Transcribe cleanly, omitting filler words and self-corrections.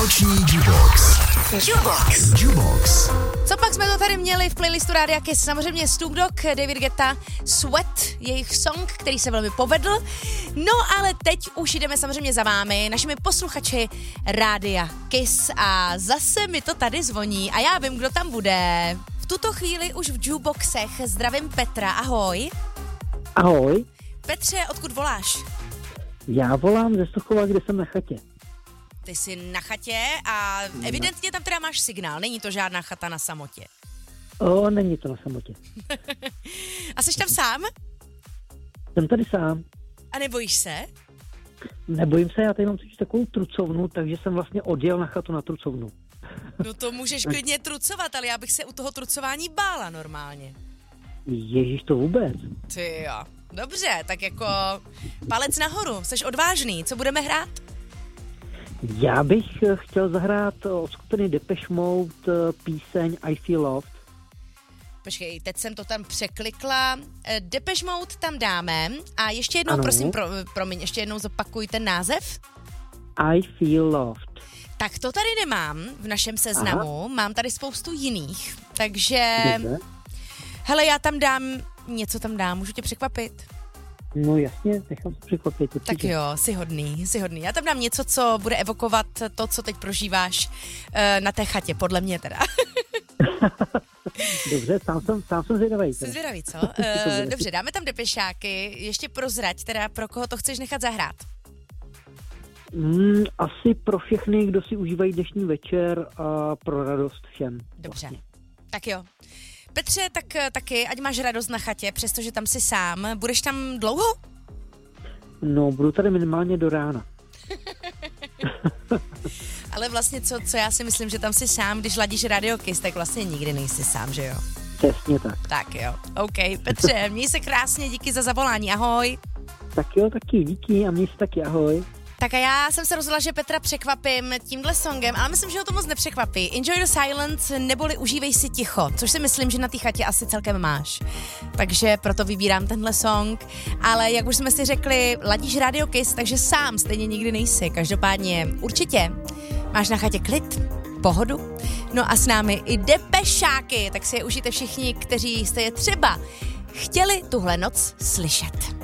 Noční Jukebox. Jukebox. Co pak jsme to tady měli v playlistu Rádia Kiss? Samozřejmě Snoop Dogg, David Guetta, Sweat, jejich song, který se velmi povedl. No ale teď už jdeme samozřejmě za vámi, našimi posluchači Rádia Kiss a zase mi to tady zvoní a já vím, kdo tam bude. V tuto chvíli už v jukeboxech zdravím Petra, ahoj. Ahoj. Petře, odkud voláš? Já volám ze Sochova, kde jsem na chatě. Ty jsi na chatě a evidentně tam teda máš signál, není to žádná chata na samotě. Není to na samotě. A jsi tam sám? Jsem tady sám. A nebojíš se? Nebojím se, já tady mám totiž takovou trucovnu, takže jsem vlastně odjel na chatu na trucovnu. No to můžeš klidně trucovat, ale já bych se u toho trucování bála normálně. Ježíš, to vůbec. Ty jo. Dobře, tak jako palec nahoru, jsi odvážný, co budeme hrát? Já bych chtěl zahrát od skupiny Depeche Mode píseň I Feel Loved. Počkej, teď jsem to tam překlikla. Depeche Mode tam dáme a ještě jednou, ano. prosím, promiň, ještě jednou zopakuj ten název. I Feel Loved. Tak to tady nemám v našem seznamu, Aha. Mám tady spoustu jiných, takže Dobře. hele, já tam dám, něco tam dám, můžu tě překvapit? No jasně, nechám se překvapit. Tak jo, jsi hodný. Já tam dám něco, co bude evokovat to, co teď prožíváš na té chatě, podle mě teda. Dobře, sám jsem zvědavej. Jsi zvědavý, co? Dobře, dáme tam depešáky, ještě prozrať, teda pro koho to chceš nechat zahrát. Asi pro všechny, kdo si užívají dnešní večer a pro radost všem. Dobře, vlastně. Tak jo. Petře, tak taky, ať máš radost na chatě, přestože tam jsi sám. Budeš tam dlouho? No, budu tady minimálně do rána. Ale vlastně, co já si myslím, že tam jsi sám, když ladíš Radio Kiss, tak vlastně nikdy nejsi sám, že jo? Přesně tak. Tak jo, OK. Petře, měj se krásně, díky za zavolání, ahoj. Tak jo, taky díky a měj se taky, ahoj. Tak a já jsem se rozhodla, že Petra překvapím tímhle songem, ale myslím, že ho to moc nepřekvapí. Enjoy the silence, neboli užívej si ticho, což si myslím, že na té chatě asi celkem máš. Takže proto vybírám tenhle song, ale jak už jsme si řekli, ladíš Radio Kiss, takže sám stejně nikdy nejsi. Každopádně určitě máš na chatě klid, pohodu, no a s námi i depešáky, tak si je užijte všichni, kteří jste je třeba chtěli tuhle noc slyšet.